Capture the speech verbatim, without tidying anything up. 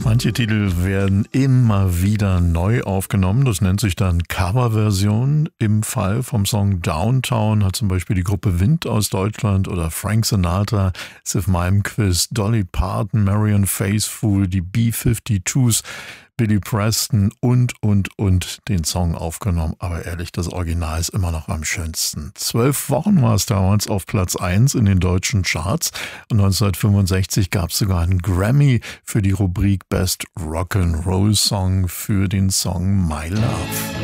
Manche Titel werden immer wieder neu aufgenommen. Das nennt sich dann Coverversion. Im Fall vom Song Downtown hat zum Beispiel die Gruppe Wind aus Deutschland oder Frank Sinatra, Sif Malmquist, Dolly Parton, Marianne Faithfull, die B fünfundfünfzigs, Billy Preston und, und, und den Song aufgenommen. Aber ehrlich, das Original ist immer noch am schönsten. Zwölf Wochen war es damals auf Platz eins in den deutschen Charts. Und neunzehnhundertfünfundsechzig gab es sogar einen Grammy für die Rubrik Best Rock'n'Roll Song für den Song My Love.